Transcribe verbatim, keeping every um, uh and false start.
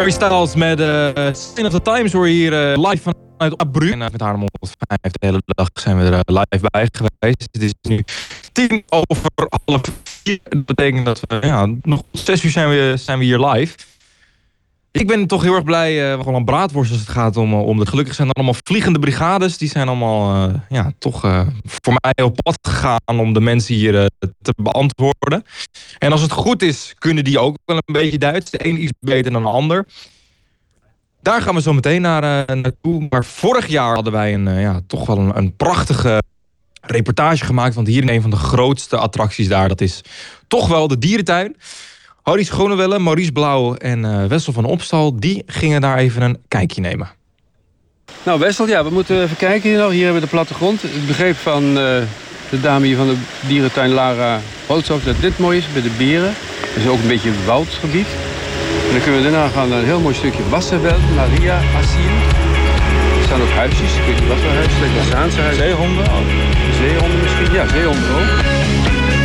Harry Styles met uh, Sign of the Times hoor je hier uh, live vanuit Abru. En uh, met haar honderdvijf de hele dag zijn we er uh, live bij geweest. Het is nu tien over half vier. Dat betekent dat we ja, nog zes uur zijn we, zijn we hier live. Ik ben toch heel erg blij, uh, gewoon een braadworst als het gaat om, om de gelukkig zijn er allemaal vliegende brigades. Die zijn allemaal uh, ja, toch uh, voor mij op pad gegaan om de mensen hier uh, te beantwoorden. En als het goed is, kunnen die ook wel een beetje Duits. De een iets beter dan de ander. Daar gaan we zo meteen naar, uh, naartoe. Maar vorig jaar hadden wij een, uh, ja, toch wel een, een prachtige reportage gemaakt. Want hier in een van de grootste attracties daar, dat is toch wel de dierentuin. Harry Schonewelle, Maurice Blauw en uh, Wessel van Opstal, die gingen daar even een kijkje nemen. Nou Wessel, ja, we moeten even kijken hier nog. Hier hebben we de plattegrond. Ik begreep van uh, de dame hier van de dierentuin Lara Holtzhoff dat dit mooi is bij de beren. Het is ook een beetje een woudgebied. En dan kunnen we daarna gaan naar een heel mooi stukje Wasserwelt, Maria Asiel. Er staan ook huisjes, ik weet niet wat voor huisjes, lijkt wel Zaanse huisjes. Zeehonden? Zeehonden misschien, ja, zeehonden ook.